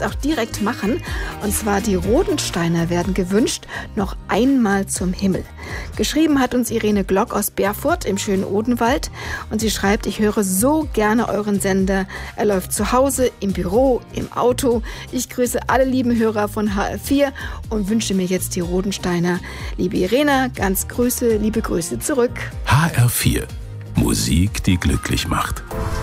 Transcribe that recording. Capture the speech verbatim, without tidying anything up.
jetzt auch direkt machen. Und zwar die Rodensteiner werden gewünscht, noch einmal zum Himmel. Geschrieben hat uns Irene Glock aus Berfurt im schönen Odenwald. Und sie schreibt, ich höre so gerne euren Sender. Er läuft zu Hause, im Büro, im Auto. Ich grüße alle lieben Hörer von H R vier und wünsche mir jetzt die Rodensteiner. Liebe Irene, ganz Grüße, liebe Grüße zurück. H R vier. Musik, die glücklich macht.